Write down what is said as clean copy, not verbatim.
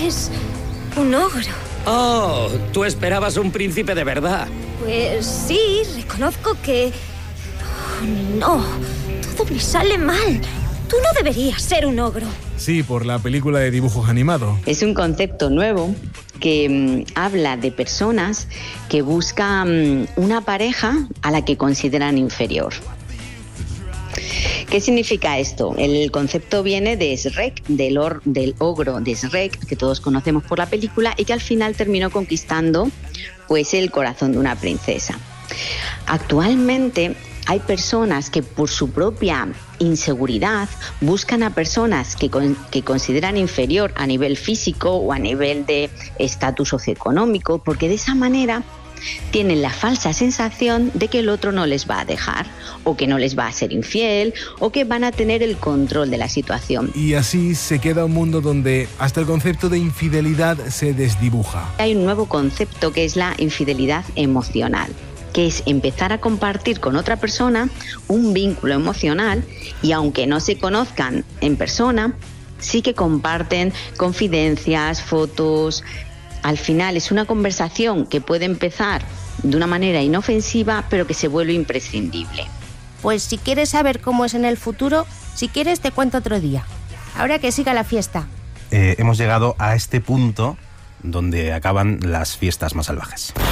es un ogro. Oh, tú esperabas un príncipe de verdad. Pues sí, reconozco que... Oh, no, todo me sale mal. Tú no deberías ser un ogro. Sí, por la película de dibujos animados. Es un concepto nuevo que habla de personas que buscan una pareja a la que consideran inferior. ¿Qué significa esto? El concepto viene de Shrek, del ogro de Shrek, que todos conocemos por la película, y que al final terminó conquistando pues, el corazón de una princesa. Actualmente hay personas que por su propia inseguridad buscan a personas que consideran inferior a nivel físico o a nivel de estatus socioeconómico, porque de esa manera tienen la falsa sensación de que el otro no les va a dejar, o que no les va a ser infiel, o que van a tener el control de la situación. Y así se queda un mundo donde hasta el concepto de infidelidad se desdibuja. Hay un nuevo concepto que es la infidelidad emocional, que es empezar a compartir con otra persona un vínculo emocional y aunque no se conozcan en persona, sí que comparten confidencias, fotos. Al final es una conversación que puede empezar de una manera inofensiva, pero que se vuelve imprescindible. Pues si quieres saber cómo es en el futuro, si quieres te cuento otro día. Ahora que siga la fiesta. Hemos llegado a este punto donde acaban las fiestas más salvajes.